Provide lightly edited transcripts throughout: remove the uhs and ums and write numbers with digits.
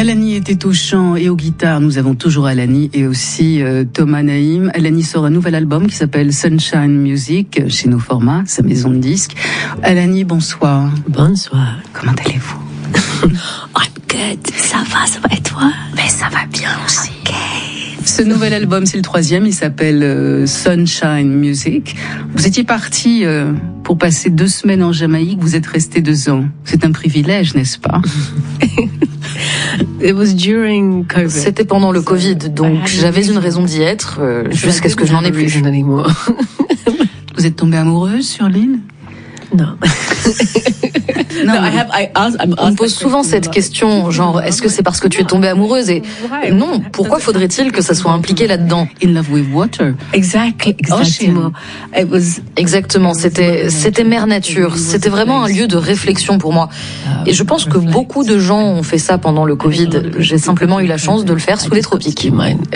Alani était au chant et aux guitares. Nous avons toujours Alani et aussi Thomas Naïm. Alani sort un nouvel album qui s'appelle Sunshine Music chez Nos Formats, sa maison de disques. Alani, bonsoir. Bonsoir. Comment allez-vous? I'm good. Ça va et toi? Mais ça va bien aussi. Okay. Ce nouvel album, c'est le 3e, il s'appelle Sunshine Music. Vous étiez parti pour passer 2 semaines en Jamaïque, vous êtes resté 2 ans. C'est un privilège, n'est-ce pas? C'était pendant le Covid, donc j'avais une raison d'y être, jusqu'à ce que je n'en ai plus. Vous êtes tombée amoureuse sur l'île? Non. On me pose souvent cette question, genre, est-ce que c'est parce que tu es tombée amoureuse? Et non, pourquoi faudrait-il que ça soit impliqué là-dedans? In love with water. Exactement, c'était mère nature. C'était vraiment un lieu de réflexion pour moi. Et je pense que beaucoup de gens ont fait ça pendant le Covid. J'ai simplement eu la chance de le faire sous les tropiques.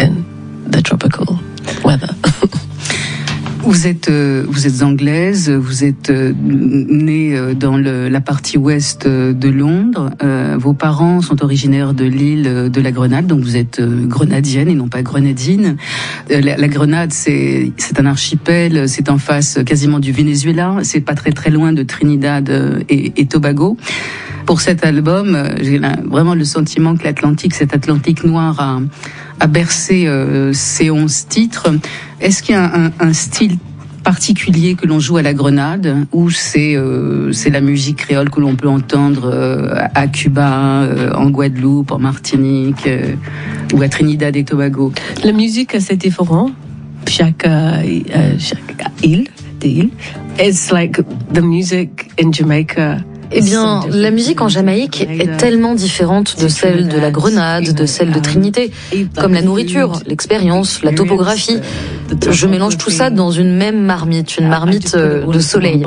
Vous êtes anglaise, vous êtes née dans la partie ouest de Londres. Vos parents sont originaires de l'île de la Grenade, donc vous êtes grenadienne et non pas grenadine. La Grenade, c'est un archipel, c'est en face quasiment du Venezuela, c'est pas très très loin de Trinidad et Tobago. Pour cet album, j'ai vraiment le sentiment que cet Atlantique noir a bercé ces 11 titres. Est-ce qu'il y a un style particulier que l'on joue à la Grenade, ou c'est la musique créole que l'on peut entendre à Cuba, en Guadeloupe, en Martinique, ou à Trinidad et Tobago? La musique, c'est différent. Chaque île, it's like the music in Jamaica. Eh bien, la musique en Jamaïque est tellement différente de celle de la Grenade, de celle de Trinité, comme la nourriture, l'expérience, la topographie. Je mélange tout ça dans une même marmite, une marmite de soleil.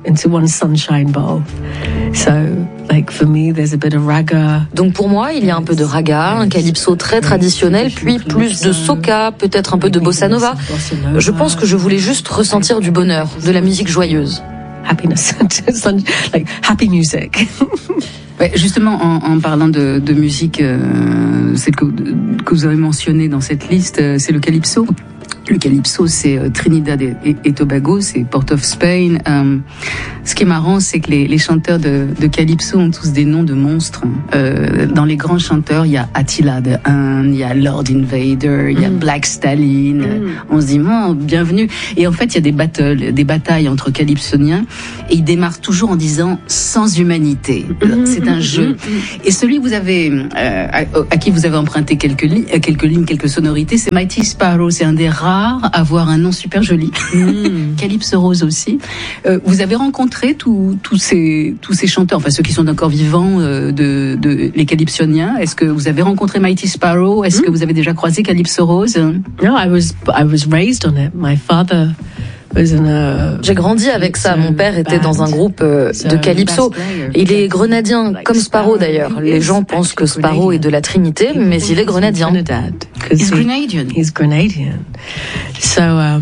Donc pour moi, il y a un peu de raga, un calypso très traditionnel, puis plus de soca, peut-être un peu de bossa nova. Je pense que je voulais juste ressentir du bonheur, de la musique joyeuse. Happiness, like happy music. Ouais, justement, en parlant de musique, celle que vous avez mentionnée dans cette liste, c'est le calypso. Le calypso, c'est Trinidad et Tobago, c'est Port of Spain. Ce qui est marrant, c'est que les chanteurs de calypso ont tous des noms de monstres. Dans les grands chanteurs, il y a Attila the Hun, il y a Lord Invader, il y a Black Stalin. On se dit, bienvenue. Et en fait, il y a des batailles entre calypsoniens, et ils démarrent toujours en disant sans humanité. C'est un jeu. Et celui que vous avez, à qui vous avez emprunté quelques lignes, quelques sonorités, c'est Mighty Sparrow. C'est un des rares à avoir un nom super joli. Calypso Rose aussi. Vous avez rencontré tous ces chanteurs, enfin ceux qui sont encore vivants, les calypsoniens. Est-ce que vous avez rencontré Mighty Sparrow? Est-ce que vous avez déjà croisé Calypso Rose? No, I was raised on it. My father. J'ai grandi avec ça. Mon père était dans un groupe de calypso. Il est grenadien, comme Sparrow d'ailleurs. Les gens pensent que Sparrow est de la Trinité, mais il est grenadien. He's Grenadian. He's Grenadian. So,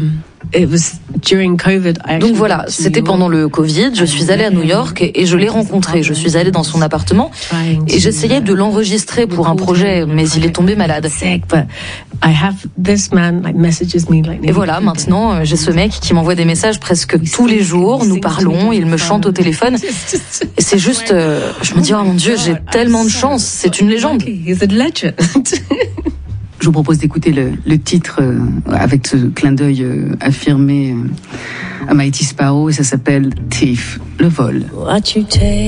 donc voilà, c'était pendant le Covid, je suis allée à New York et je l'ai rencontré. Je suis allée dans son appartement et j'essayais de l'enregistrer pour un projet, mais il est tombé malade. Et voilà, maintenant, j'ai ce mec qui m'envoie des messages presque tous les jours, nous parlons, il me chante au téléphone. Et c'est juste, je me dis, oh mon Dieu, j'ai tellement de chance, c'est une légende. Je vous propose d'écouter le titre avec ce clin d'œil affirmé à Mighty Sparrow, et ça s'appelle Thief, le vol.